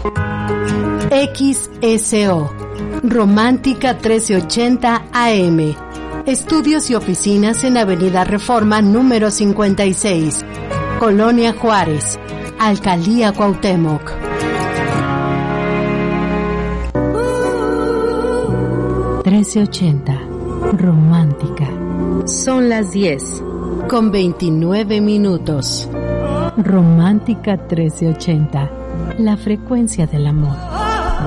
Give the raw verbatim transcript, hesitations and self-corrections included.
X S O, Romántica trece ochenta A M. Estudios y oficinas en Avenida Reforma número cincuenta y seis, Colonia Juárez, Alcaldía Cuauhtémoc. trece ochenta, Romántica. Son las diez. Con veintinueve minutos. Romántica trece ochenta, la frecuencia del amor.